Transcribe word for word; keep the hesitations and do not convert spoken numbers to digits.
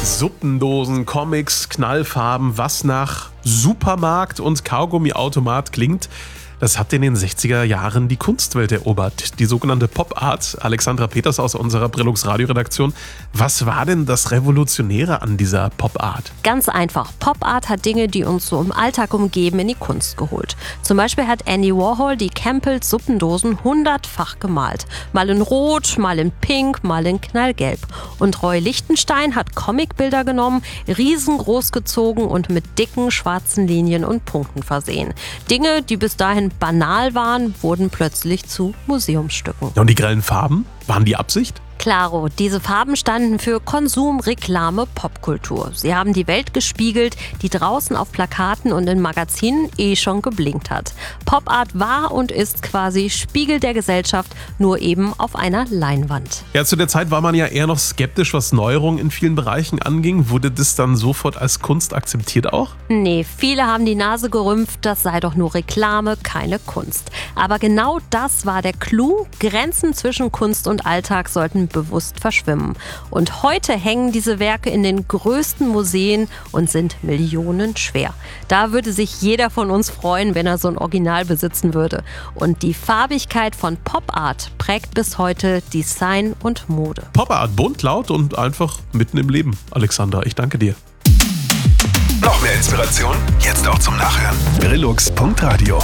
Suppendosen, Comics, Knallfarben, was nach Supermarkt und Kaugummiautomat klingt, das hat in den sechziger Jahren die Kunstwelt erobert. Die sogenannte Pop-Art. Alexandra Peters aus unserer Brillux Radioredaktion. Was war denn das Revolutionäre an dieser Pop-Art? Ganz einfach. Pop-Art hat Dinge, die uns so im Alltag umgeben, in die Kunst geholt. Zum Beispiel hat Andy Warhol die Campbells Suppendosen hundertfach gemalt. Mal in Rot, mal in Pink, mal in Knallgelb. Und Roy Lichtenstein hat Comicbilder genommen, riesengroß gezogen und mit dicken schwarzen Linien und Punkten versehen. Dinge, die bis dahin banal waren, wurden plötzlich zu Museumsstücken. Und die grellen Farben? Waren die Absicht? Klaro, diese Farben standen für Konsum, Reklame, Popkultur. Sie haben die Welt gespiegelt, die draußen auf Plakaten und in Magazinen eh schon geblinkt hat. Popart war und ist quasi Spiegel der Gesellschaft, nur eben auf einer Leinwand. Ja, zu der Zeit war man ja eher noch skeptisch, was Neuerungen in vielen Bereichen anging. Wurde das dann sofort als Kunst akzeptiert auch? Nee, viele haben die Nase gerümpft, das sei doch nur Reklame, keine Kunst. Aber genau das war der Clou. Grenzen zwischen Kunst und Alltag sollten bewusst verschwimmen. Und heute hängen diese Werke in den größten Museen und sind Millionen schwer. Da würde sich jeder von uns freuen, wenn er so ein Original besitzen würde. Und die Farbigkeit von Pop-Art prägt bis heute Design und Mode. Pop-Art, bunt, laut und einfach mitten im Leben. Alexandra, ich danke dir. Noch mehr Inspiration? Jetzt auch zum Nachhören. Brillux Punkt Radio